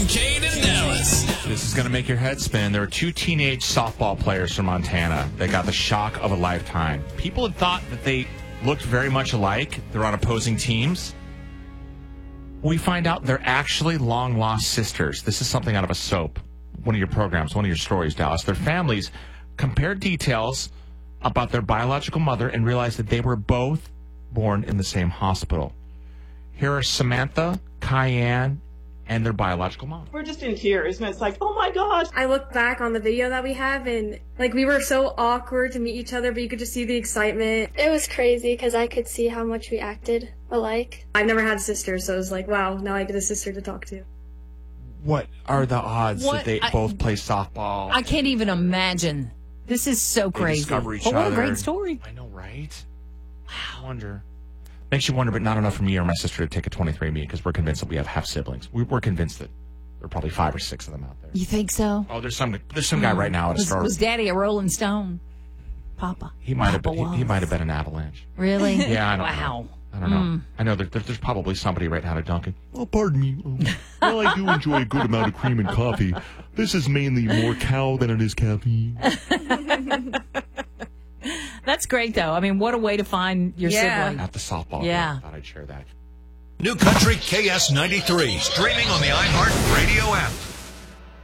Kane and Dallas. This is going to make your head spin. There were two teenage softball players from Montana that got the shock of a lifetime. People had thought that they looked very much alike. They're on opposing teams. We find out they're actually long-lost sisters. This is something out of a soap, one of your programs, one of your stories, Dallas. Their families compared details about their biological mother and realized that they were both born in the same hospital. Here are Samantha, Cayenne, and their biological mom. We're just in tears, and it's like, oh my gosh. I look back on the video that we have, and we were so awkward to meet each other, but you could just see the excitement. It was crazy because I could see how much we acted alike. I've never had sisters, so it was like, wow, now I get a sister to talk to. What are the odds that they both play softball? I can't even imagine. This is so crazy. Discover each what other. a great story. I know, right? Wow. I wonder. Makes you wonder, but not enough for me or my sister to take a 23andMe because we're convinced that we have half siblings. We're convinced that there are probably 5 or 6 of them out there. You think so? Oh, there's some guy right now at a store. Was Daddy a Rolling Stone? Papa. He might have been. He might have been an Avalanche. Really? Yeah, I don't know. Wow. I don't know. I know there's probably somebody right now at Dunkin'. Oh, pardon me. Well, I do enjoy a good amount of cream and coffee. This is mainly more cow than it is caffeine. That's great, though. I mean, what a way to find your sibling. At the softball. Yeah. I thought I'd share that. New Country KS93, streaming on the iHeart Radio app.